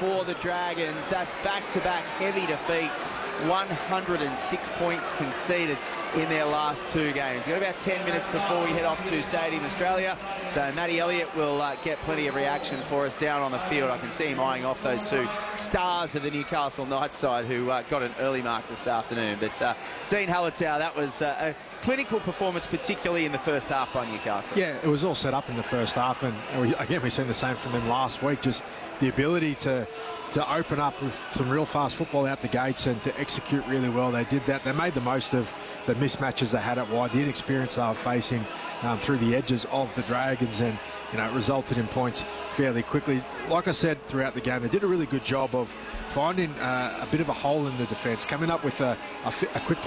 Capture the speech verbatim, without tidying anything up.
for the Dragons. That's back-to-back heavy defeats. one hundred six points conceded in their last two games. We've got about ten minutes before we head off to Stadium Australia, so Matty Elliott will uh, get plenty of reaction for us down on the field. I can see him eyeing off those two stars of the Newcastle Knights side who uh, got an early mark this afternoon. But uh, Dean Hallertau, that was uh, a clinical performance, particularly in the first half by Newcastle. Yeah, it was all set up in the first half, and we, again, we've seen the same from them last week, just the ability to to open up with some real fast football out the gates and to execute really well. They did that. They made the most of the mismatches they had at wide, the inexperience they were facing um, through the edges of the Dragons, and you know, it resulted in points fairly quickly. Like I said throughout the game, they did a really good job of finding uh, a bit of a hole in the defence, coming up with a, a, a quick